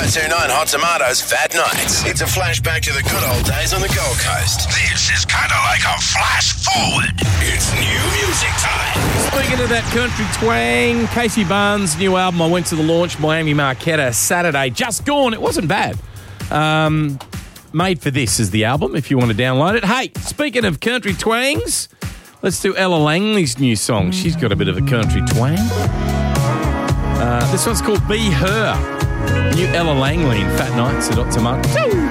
1029 Hot Tomatoes Fat Nights. It's a flashback to the good old days on the Gold Coast. This is kind of like a flash forward. It's new music time. Speaking of that country twang, Casey Barnes' new album, I went to the launch, Miami Marquetta, Saturday. Just gone. It wasn't bad. Made for This is the album, if you want to download it. Hey, speaking of country twangs, let's do Ella Langley's new song. She's got a bit of a country twang. This one's called Be Her. New Ella Langley in Fat Nights at Hot Tomatoes.